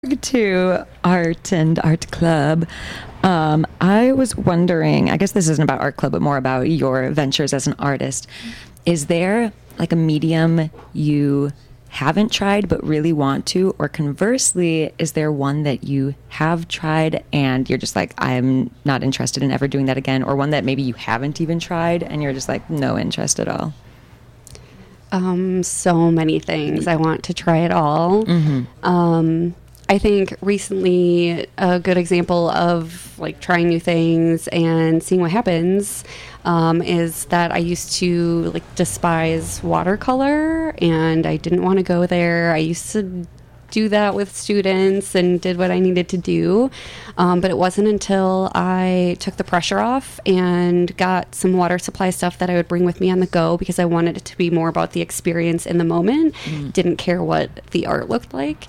To Art and Art Club. I was wondering, I guess this isn't about Art Club, but more about your ventures as an artist. Is there like a medium you haven't tried but really want to? Or conversely, is there one that you have tried and you're just like, I'm not interested in ever doing that again? Or one that maybe you haven't even tried and you're just like, no interest at all? So many things. I want to try it all. I think recently a good example of like trying new things and seeing what happens is that I used to like despise watercolor and I didn't want to go there. I used to do that with students and did what I needed to do. But it wasn't until I took the pressure off and got some water supply stuff that I would bring with me on the go because I wanted it to be more about the experience in the moment. Didn't care what the art looked like.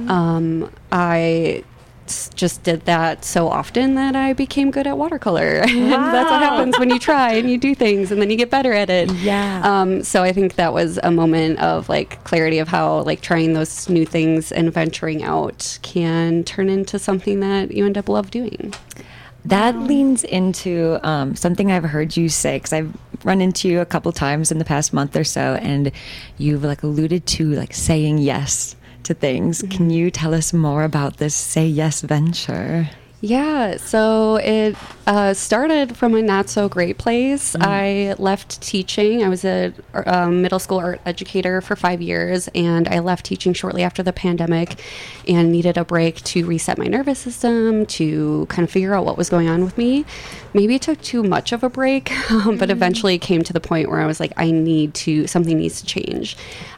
I just did that so often that I became good at watercolor. And that's what happens when you try and you do things and then you get better at it. Yeah. So I think that was a moment of like clarity of how like trying those new things and venturing out can turn into something that you end up love doing. That leans into something I've heard you say, because I've run into you a couple times in the past month or so, and you've like alluded to like saying yes to things. Can you tell us more about this Say Yes venture? Yeah, so it started from a not so great place. I left teaching. I was a middle school art educator for 5 years, and I left teaching shortly after the pandemic and needed a break to reset my nervous system, to kind of figure out what was going on with me. Maybe it took too much of a break, but eventually it came to the point where I was like, something needs to change.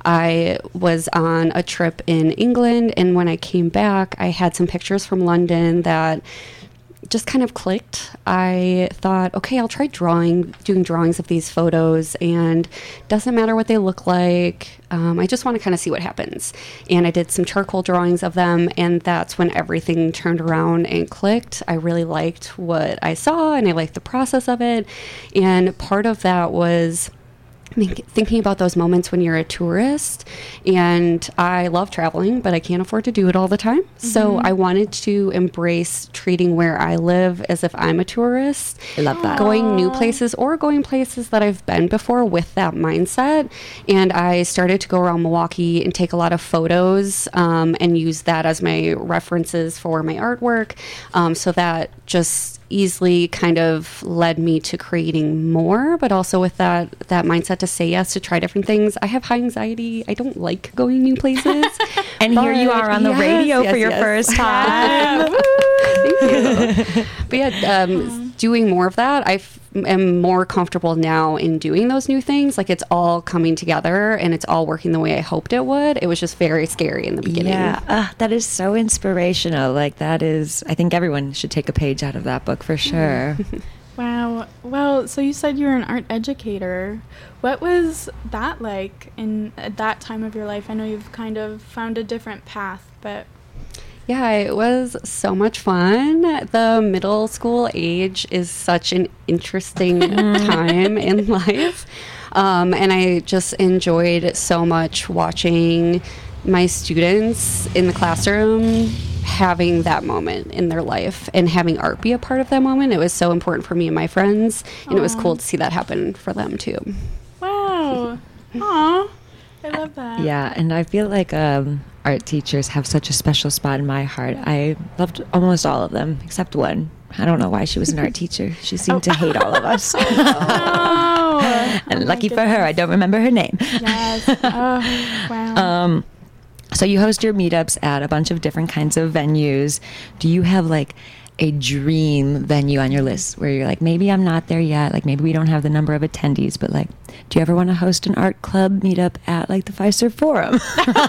I was on a trip in England, and when I came back, I had some pictures from London that just kind of clicked. I thought, okay, I'll try doing drawings of these photos, and doesn't matter what they look like. I just want to kind of see what happens. And I did some charcoal drawings of them, and that's when everything turned around and clicked. I really liked what I saw, and I liked the process of it. And part of that was thinking about those moments when you're a tourist, and I love traveling, but I can't afford to do it all the time. So I wanted to embrace treating where I live as if I'm a tourist. I love that. Going new places or going places that I've been before with that mindset. And I started to go around Milwaukee and take a lot of photos and use that as my references for my artwork. So that just easily kind of led me to creating more, but also with that mindset to say yes, to try different things. I have high anxiety. I don't like going new places. And here you are on the radio for your first time. Thank you. But yeah, doing more of that, I am more comfortable now in doing those new things. Like, it's all coming together and it's all working the way I hoped it would. It was just very scary in the beginning. Yeah, that is so inspirational. Like, that is, I think everyone should take a page out of that book for sure. Wow. Well, so you said you were an art educator. What was that like at that time of your life? I know you've kind of found a different path, but... Yeah, it was so much fun. The middle school age is such an interesting time in life. And I just enjoyed so much watching my students in the classroom having that moment in their life and having art be a part of that moment. It was so important for me and my friends, and it was cool to see that happen for them too. Wow. Aw. I love that. Yeah, and I feel like art teachers have such a special spot in my heart. I loved almost all of them, except one. I don't know why she was an art teacher. She seemed to hate all of us. And lucky for her, I don't remember her name. Yes. Oh, wow. So you host your meetups at a bunch of different kinds of venues. Do you have like a dream venue on your list where you're like, maybe I'm not there yet, like maybe we don't have the number of attendees, but like, do you ever want to host an art club meetup at like the Fiserv Forum?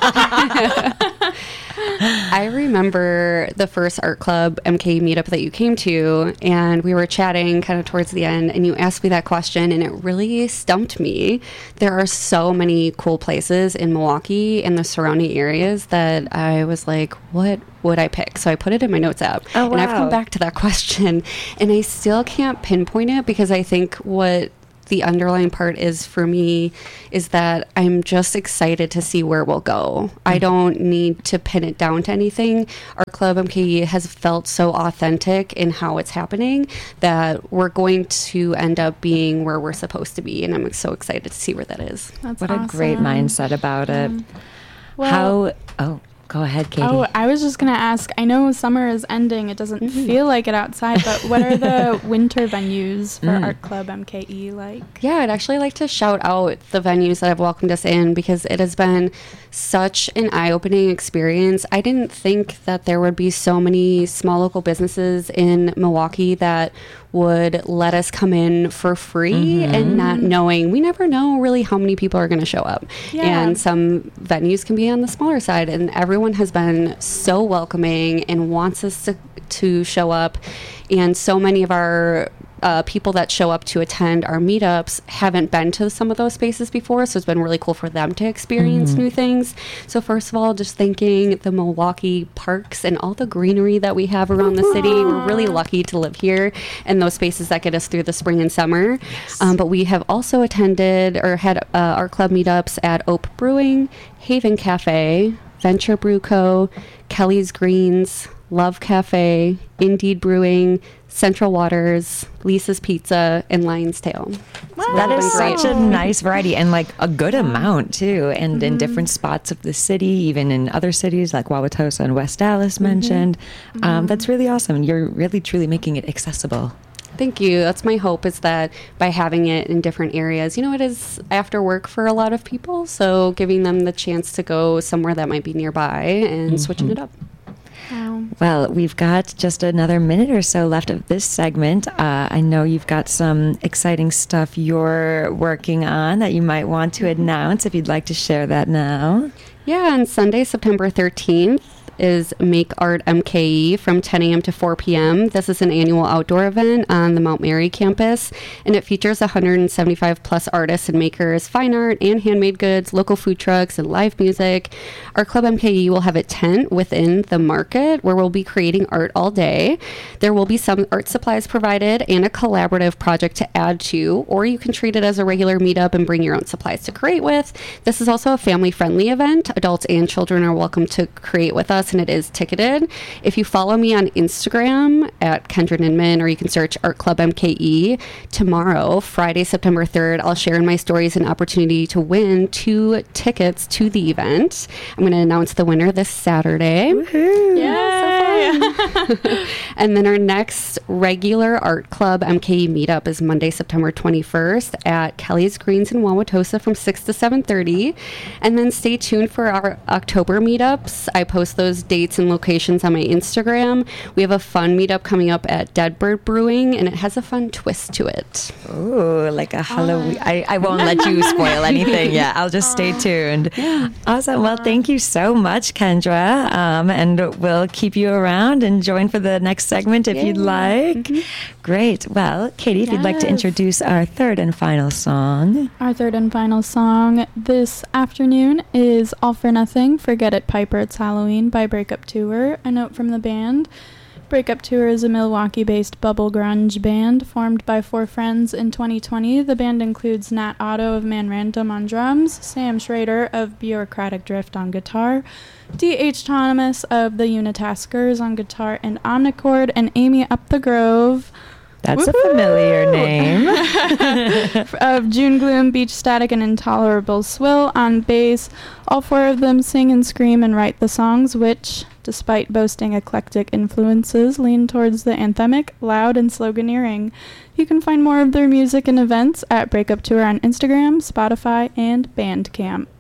I remember the first art club MK meetup that you came to, and we were chatting kind of towards the end, and you asked me that question, and it really stumped me. There are so many cool places in Milwaukee and the surrounding areas that I was like, what would I pick? So I put it in my notes app. Oh, wow. And I've come back to that question, and I still can't pinpoint it because I think what the underlying part is for me is that I'm just excited to see where we'll go. I don't need to pin it down to anything. Our Club MKE has felt so authentic in how it's happening that we're going to end up being where we're supposed to be, and I'm so excited to see where that is. That's What awesome. a great mindset about it. Go ahead, Katie. Oh, I was just going to ask, I know summer is ending. It doesn't feel like it outside, but what are the winter venues for Art Club MKE like? Yeah, I'd actually like to shout out the venues that have welcomed us in because it has been such an eye-opening experience. I didn't think that there would be so many small local businesses in Milwaukee that would let us come in for free and not knowing, we never know really how many people are going to show up. Yeah. And some venues can be on the smaller side, and everyone has been so welcoming and wants us to show up. And so many of our people that show up to attend our meetups haven't been to some of those spaces before, so it's been really cool for them to experience new things. So first of all, just thanking the Milwaukee parks and all the greenery that we have around the city. We're really lucky to live here and those spaces that get us through the spring and summer. But we have also attended or had our club meetups at Ope Brewing, Haven Cafe, Venture Brew Co., Kelly's Greens, Love Cafe, Indeed Brewing, Central Waters, Lisa's Pizza, and Lion's Tail. Wow. That is such a nice variety and like a good amount too, and in different spots of the city, even in other cities like Wauwatosa and West Dallas mentioned. That's really awesome. You're really truly making it accessible. Thank you. That's my hope, is that by having it in different areas, it is after work for a lot of people, so giving them the chance to go somewhere that might be nearby and switching it up. Wow. Well, we've got just another minute or so left of this segment. I know you've got some exciting stuff you're working on that you might want to announce, if you'd like to share that now. Yeah, on Sunday, September 13th, is Make Art MKE from 10 a.m. to 4 p.m. This is an annual outdoor event on the Mount Mary campus, and it features 175 plus artists and makers, fine art and handmade goods, local food trucks, and live music. Our Club MKE will have a tent within the market where we'll be creating art all day. There will be some art supplies provided and a collaborative project to add to, or you can treat it as a regular meetup and bring your own supplies to create with. This is also a family-friendly event. Adults and children are welcome to create with us, and it is ticketed. If you follow me on Instagram at Kendra Ninman, or you can search Art Club MKE, tomorrow, Friday, September 3rd, I'll share in my stories an opportunity to win 2 tickets to the event. I'm going to announce the winner this Saturday. Yay! And then our next regular Art Club MKE meetup is Monday, September 21st at Kelly's Greens in Wauwatosa from 6 to 7:30. And then stay tuned for our October meetups. I post those dates and locations on my Instagram. We have a fun meetup coming up at Deadbird Brewing, and it has a fun twist to it. Ooh, like a Halloween. I won't let you spoil anything yet. I'll just stay tuned. Awesome. Well, thank you so much, Kendra. And we'll keep you around and join for the next segment if you'd like. Great. Well, Katie, if you'd like to Yes. introduce our third and final song. Our third and final song this afternoon is All for Nothing, Forget It Piper, It's Halloween by Breakup Tour. A note from the band. Breakup Tour is a Milwaukee-based bubble grunge band formed by 4 friends in 2020. The band includes Nat Otto of Man Random on drums, Sam Schrader of Bureaucratic Drift on guitar, D.H. Thomas of the Unitaskers on guitar and omnichord, and Amy Up the Grove That's Woo-hoo! a familiar name. of June Gloom, Beach Static, and Intolerable Swill on bass. All 4 of them sing and scream and write the songs, which, despite boasting eclectic influences, lean towards the anthemic, loud, and sloganeering. You can find more of their music and events at Breakup Tour on Instagram, Spotify, and Bandcamp.